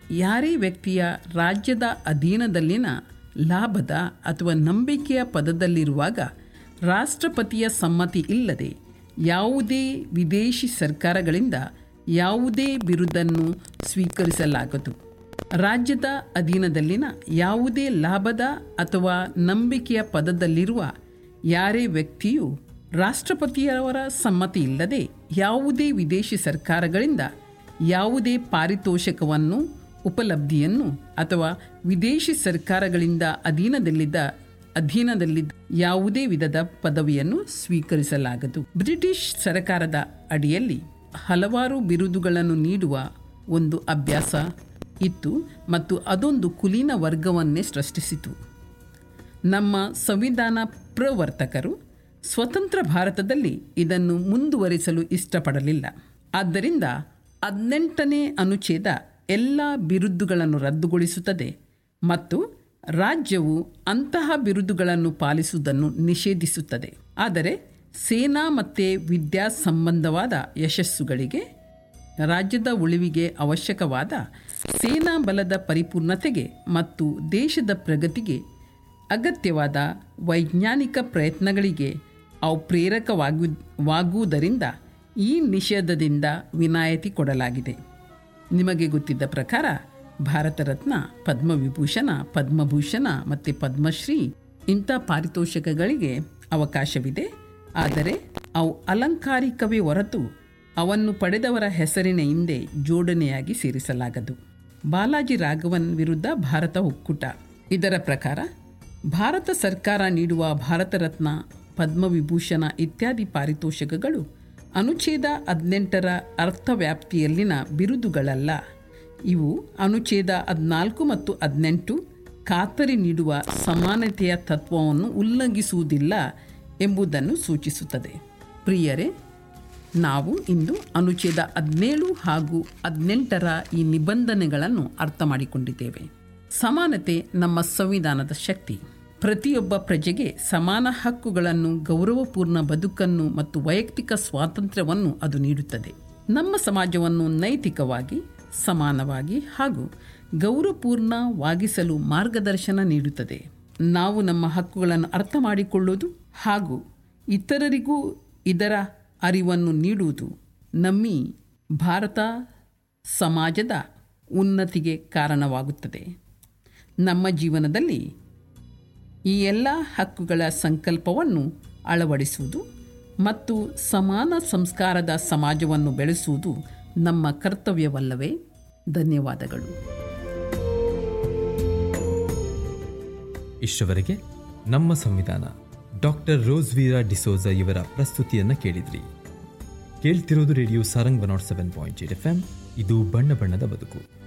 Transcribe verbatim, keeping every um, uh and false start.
ಯಾರೇ ವ್ಯಕ್ತಿಯ ರಾಜ್ಯದ ಅಧೀನದಲ್ಲಿನ ಲಾಭದ ಅಥವಾ ನಂಬಿಕೆಯ ಪದದಲ್ಲಿರುವಾಗ ರಾಷ್ಟ್ರಪತಿಯ ಸಮ್ಮತಿ ಇಲ್ಲದೆ ಯಾವುದೇ ವಿದೇಶಿ ಸರ್ಕಾರಗಳಿಂದ ಯಾವುದೇ ಬಿರುದನ್ನು ಸ್ವೀಕರಿಸಲಾಗದು. ರಾಜ್ಯದ ಅಧೀನದಲ್ಲಿನ ಯಾವುದೇ ಲಾಭದ ಅಥವಾ ನಂಬಿಕೆಯ ಪದದಲ್ಲಿರುವ ಯಾರೇ ವ್ಯಕ್ತಿಯು ರಾಷ್ಟ್ರಪತಿಯವರ ಸಮ್ಮತಿ ಇಲ್ಲದೆ ಯಾವುದೇ ವಿದೇಶಿ ಸರ್ಕಾರಗಳಿಂದ ಯಾವುದೇ ಪಾರಿತೋಷಕವನ್ನು, ಉಪಲಬ್ಧಿಯನ್ನು ಅಥವಾ ವಿದೇಶಿ ಸರ್ಕಾರಗಳಿಂದ ಅಧೀನದಲ್ಲಿದ್ದ ಅಧೀನದಲ್ಲಿದ್ದ ಯಾವುದೇ ವಿಧದ ಪದವಿಯನ್ನು ಸ್ವೀಕರಿಸಲಾಗದು. ಬ್ರಿಟಿಷ್ ಸರ್ಕಾರದ ಅಡಿಯಲ್ಲಿ ಹಲವಾರು ಬಿರುದುಗಳನ್ನು ನೀಡುವ ಒಂದು ಅಭ್ಯಾಸ ಇತ್ತು ಮತ್ತು ಅದೊಂದು ಕುಲೀನ ವರ್ಗವನ್ನೇ ಸೃಷ್ಟಿಸಿತು. ನಮ್ಮ ಸಂವಿಧಾನ ಪ್ರವರ್ತಕರು ಸ್ವತಂತ್ರ ಭಾರತದಲ್ಲಿ ಇದನ್ನು ಮುಂದುವರಿಸಲು ಇಷ್ಟಪಡಲಿಲ್ಲ. ಆದ್ದರಿಂದ ಹದಿನೆಂಟನೇ ಅನುಚ್ಛೇದ ಎಲ್ಲ ಬಿರುದುಗಳನ್ನು ರದ್ದುಗೊಳಿಸುತ್ತದೆ ಮತ್ತು ರಾಜ್ಯವು ಅಂತಹ ಬಿರುದುಗಳನ್ನು ಪಾಲಿಸುವುದನ್ನು ನಿಷೇಧಿಸುತ್ತದೆ. ಆದರೆ ಸೇನಾ ಮತ್ತು ವಿದ್ಯಾ ಸಂಬಂಧವಾದ ಯಶಸ್ಸುಗಳಿಗೆ, ರಾಜ್ಯದ ಉಳಿವಿಗೆ ಅವಶ್ಯಕವಾದ ಸೇನಾ ಬಲದ ಪರಿಪೂರ್ಣತೆಗೆ ಮತ್ತು ದೇಶದ ಪ್ರಗತಿಗೆ ಅಗತ್ಯವಾದ ವೈಜ್ಞಾನಿಕ ಪ್ರಯತ್ನಗಳಿಗೆ ಅವು ಪ್ರೇರಕವಾಗು ವಾಗುವುದರಿಂದ ಈ ನಿಷೇಧದಿಂದ ವಿನಾಯಿತಿ ಕೊಡಲಾಗಿದೆ. ನಿಮಗೆ ಗೊತ್ತಿದ್ದ ಪ್ರಕಾರ ಭಾರತ ರತ್ನ, ಪದ್ಮವಿಭೂಷಣ, ಪದ್ಮಭೂಷಣ ಮತ್ತು ಪದ್ಮಶ್ರೀ ಇಂಥ ಪಾರಿತೋಷಕಗಳಿಗೆ ಅವಕಾಶವಿದೆ. ಆದರೆ ಅವು ಅಲಂಕಾರಿಕವೇ ಹೊರತು ಅವನ್ನು ಪಡೆದವರ ಹೆಸರಿನ ಹಿಂದೆ ಜೋಡಣೆಯಾಗಿ ಸೇರಿಸಲಾಗದು. ಬಾಲಾಜಿ ರಾಘವನ್ ವಿರುದ್ಧ ಭಾರತ ಒಕ್ಕೂಟ. ಇದರ ಪ್ರಕಾರ ಭಾರತ ಸರ್ಕಾರ ನೀಡುವ ಭಾರತ ರತ್ನ, ಪದ್ಮವಿಭೂಷಣ ಇತ್ಯಾದಿ ಪಾರಿತೋಷಕಗಳು ಅನುಚ್ಛೇದ ಹದಿನೆಂಟರ ಅರ್ಥವ್ಯಾಪ್ತಿಯಲ್ಲಿನ ಬಿರುದುಗಳಲ್ಲ. ಇವು ಅನುಚ್ಛೇದ ಹದಿನಾಲ್ಕು ಮತ್ತು ಹದಿನೆಂಟು ಖಾತರಿ ನೀಡುವ ಸಮಾನತೆಯ ತತ್ವವನ್ನು ಉಲ್ಲಂಘಿಸುವುದಿಲ್ಲ ಎಂಬುದನ್ನು ಸೂಚಿಸುತ್ತದೆ. ಪ್ರಿಯರೇ, ನಾವು ಇಂದು ಅನುಚ್ಛೇದ ಹದಿನೇಳು ಹಾಗೂ ಹದಿನೆಂಟರ ಈ ನಿಬಂಧನೆಗಳನ್ನು ಅರ್ಥ ಮಾಡಿಕೊಂಡಿದ್ದೇವೆ. ಸಮಾನತೆ ನಮ್ಮ ಸಂವಿಧಾನದ ಶಕ್ತಿ. ಪ್ರತಿಯೊಬ್ಬ ಪ್ರಜೆಗೆ ಸಮಾನ ಹಕ್ಕುಗಳನ್ನು, ಗೌರವಪೂರ್ಣ ಬದುಕನ್ನು ಮತ್ತು ವೈಯಕ್ತಿಕ ಸ್ವಾತಂತ್ರ್ಯವನ್ನು ಅದು ನೀಡುತ್ತದೆ. ನಮ್ಮ ಸಮಾಜವನ್ನು ನೈತಿಕವಾಗಿ, ಸಮಾನವಾಗಿ ಹಾಗೂ ಗೌರವಪೂರ್ಣವಾಗಿಸಲು ಮಾರ್ಗದರ್ಶನ ನೀಡುತ್ತದೆ. ನಾವು ನಮ್ಮ ಹಕ್ಕುಗಳನ್ನು ಅರ್ಥ ಮಾಡಿಕೊಳ್ಳುವುದು ಹಾಗೂ ಇತರರಿಗೂ ಇದರ ಅರಿವನ್ನು ನೀಡುವುದು ನಮ್ಮ ಭಾರತ ಸಮಾಜದ ಉನ್ನತಿಗೆ ಕಾರಣವಾಗುತ್ತದೆ. ನಮ್ಮ ಜೀವನದಲ್ಲಿ ಈ ಎಲ್ಲ ಹಕ್ಕುಗಳ ಸಂಕಲ್ಪವನ್ನು ಅಳವಡಿಸುವುದು ಮತ್ತು ಸಮಾನ ಸಂಸ್ಕಾರದ ಸಮಾಜವನ್ನು ಬೆಳೆಸುವುದು ನಮ್ಮ ಕರ್ತವ್ಯವಲ್ಲವೇ? ಧನ್ಯವಾದಗಳು. ಇಷ್ಟವರೆಗೆ ನಮ್ಮ ಸಂವಿಧಾನ ಡಾಕ್ಟರ್ ರೋಸ್ವೀರಾ ಡಿಸೋಜಾ ಇವರ ಪ್ರಸ್ತುತಿಯನ್ನು ಕೇಳಿದ್ರಿ. ಕೇಳ್ತಿರೋದು radio Sarang one not seven point eight F M. ಇದು ಬಣ್ಣ ಬಣ್ಣದ ಬದುಕು.